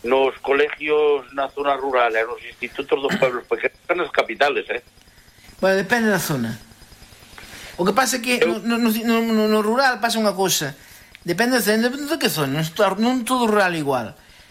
nos colegios na zona rural e nos institutos dos pueblos pequenos nas capitales, Bueno, depende da zona. O que pasa é que no rural pasa unha cousa. Depende de que zona. Non todo rural igual.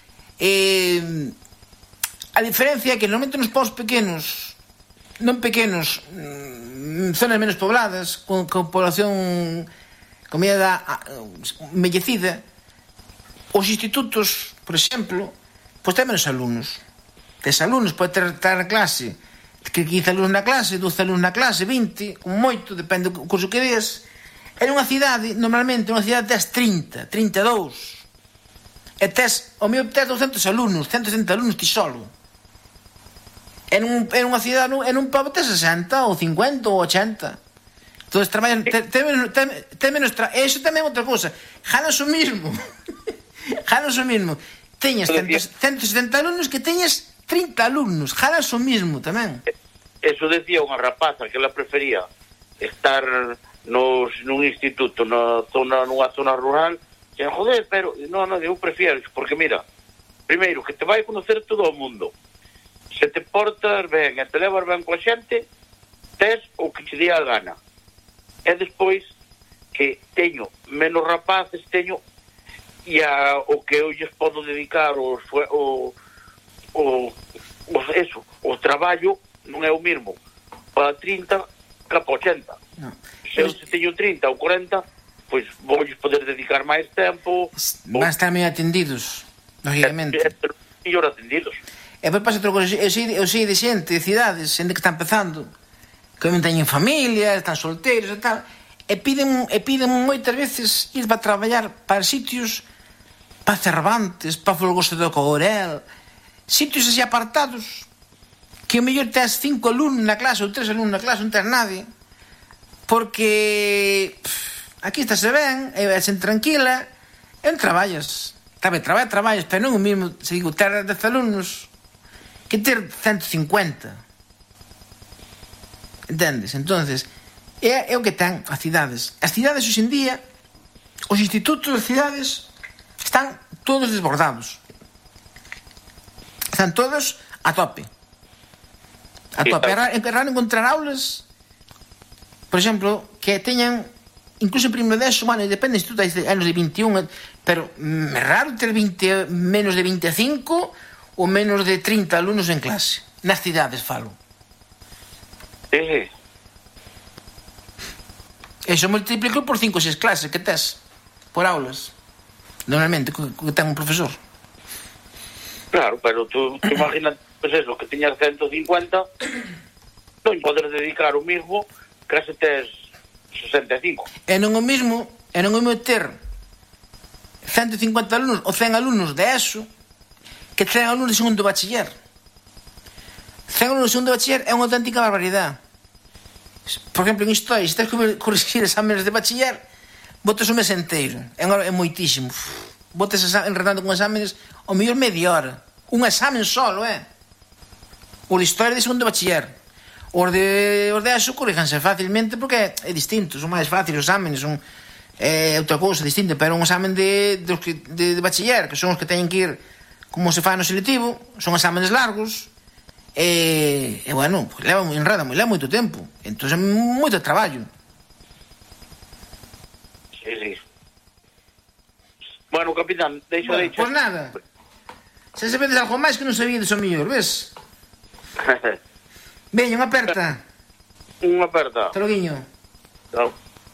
A diferencia é que normalmente nos povos pequenos, non pequenos, zonas menos pobladas, con población con medida envellecida, os institutos, por exemplo, pois ten menos alumnos. Tes alumnos, pode ter a clase que 15 alumnos na clase, 12 alumnos na clase, 20, como moito, depende do curso que des. En unha cidade, normalmente, unha cidade tes 30, 32. E tes, o meu tes 200 alumnos, 160 alumnos ti solo. En unha cidade, en un pobo tes 60, ou 50, ou 80. Entón, traballan, ten menos e iso tamén é outra cousa. Janas o mismo. Janas o mismo. Teñas 170 alumnos que teñas 30 alumnos. Janas o mismo tamén. Eso decía unha rapaza que ela prefería estar nun instituto nunha zona rural, que joder, pero non, eu prefiero, porque mira, primeiro que te vai conocer todo o mundo, se te portas ben e te levas ben coa xente, tes o que te dé a gana, e despois que teño menos rapaces, teño e o que eu lles podo dedicar o traballo non é o mesmo para 30 que para 80. No. Se teño 30 ou 40, pois vou poder dedicar máis tempo. Van estar meio atendidos, lógicamente. Mellor atendidos. E depois pasa outra cosa, eu sei de xente, de cidades, xente que está empezando, que non teñen familia, están solteiros e tal, e piden moitas veces ir para traballar para sitios, para Cervantes, para Folgoso do Courel, sitios así apartados, que o mellor tes 5 alumnos na clase ou 3 alumnos na clase, non tes nadie, porque aquí estás ben, é xente tranquila, e non traballas. Traballas, pero non o mesmo, se digo, ter 10 alumnos que ter 150. Entendes? Entonces, é o que ten as cidades. As cidades hoxe en día, os institutos das cidades están todos desbordados. Están todos a tope. A tope. É raro encontrar aulas, por exemplo, que teñan incluso en primeiro de eso, bueno, depende, instituto hai anos de 21, pero é raro ter menos de 25 ou menos de 30 alumnos en clase. Nas cidades falo. Eso multiplico por 5 ou 6 clases que tes por aulas. Normalmente, que ten un profesor. Claro, pero tú imaginas, pues eso, que tiñas 150, non podes dedicar o mismo que se tes 65. E non o mismo ter 150 alumnos ou 100 alumnos de ESO que 100 alumnos de segundo bachiller. 100 alumnos de segundo bachiller é unha auténtica barbaridade. Por exemplo, en historia, se tens que corrigir exámenes de bachiller, botas un mes inteiro. É moitísimo. Botas enredando con exámenes ao mellor media hora. Un examen solo, O de historia de segundo bachiller. Os de ESO corríjanse facilmente porque é distinto, son máis fáciles os exámenes, son outra cousa distinta, pero un examen de bachiller, que son os que teñen que ir como se fai no selectivo, son exámenes largos, e bueno, pues leva moito tempo, entón é moito traballo. Sí. Bueno, capitán, deixa. Pois nada, se sabedes algo máis que non sabíades o mellor, ves? Veña, unha aperta. Unha aperta. Hasta loguiño. Chao.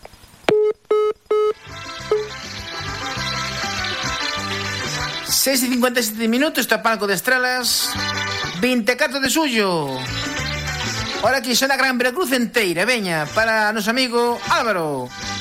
Seis e 57 minutos, está Palco de Estrelas, 24 de xullo. Ahora aquí sona Gran Veracruz enteira, veña, para noso amigo Álvaro.